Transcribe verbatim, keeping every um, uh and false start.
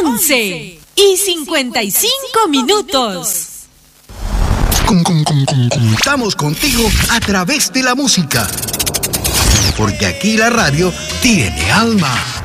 once y cincuenta y cinco minutos. Estamos contigo a través de la música, porque aquí la radio tiene alma.